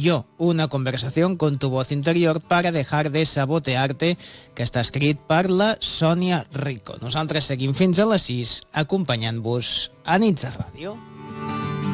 Yo, una conversación con tu voz interior para dejar de sabotearte, que està escrit per la Sònia Rico. Nosaltres seguim fins a les 6 acompanyant-vos a Nits de Ràdio.